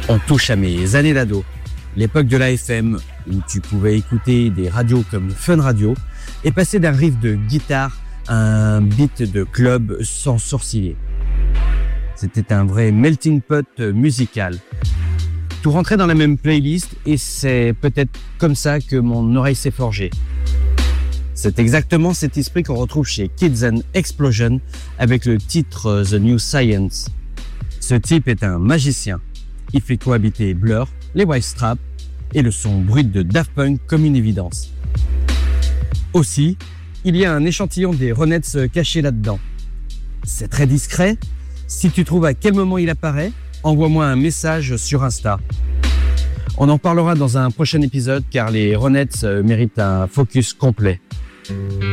On touche à mes années d'ado, l'époque de la FM, où tu pouvais écouter des radios comme Fun Radio et passer d'un riff de guitare à un beat de club sans sourciller. C'était un vrai melting pot musical. Tout rentrait dans la même playlist et c'est peut-être comme ça que mon oreille s'est forgée. C'est exactement cet esprit qu'on retrouve chez Kids and Explosion avec le titre The New Science. Ce type est un magicien. Il fait cohabiter Blur, les White Stripes et le son brut de Daft Punk comme une évidence. Aussi, il y a un échantillon des Ronettes caché là-dedans. C'est très discret. Si tu trouves à quel moment il apparaît, envoie-moi un message sur Insta. On en parlera dans un prochain épisode car les Ronettes méritent un focus complet.